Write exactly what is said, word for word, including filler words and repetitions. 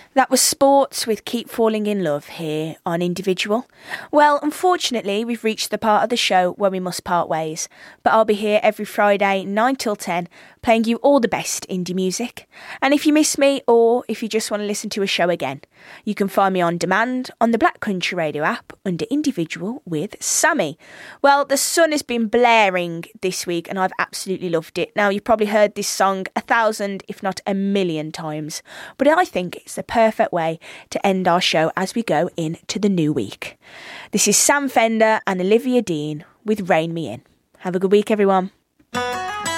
That was Sports with Keep Falling in Love here on Individual. Well, unfortunately, we've reached the part of the show where we must part ways, but I'll be here every Friday, nine till ten, playing you all the best indie music. And if you miss me, or if you just want to listen to a show again, you can find me on demand on the Black Country Radio app under Individual with Sammy. Well, the sun has been blaring this week and I've absolutely loved it. Now, you've probably heard this song a thousand, if not a million times, but I think it's the perfect way to end our show as we go into the new week. This is Sam Fender and Olivia Dean with Rain Me In. Have a good week, everyone.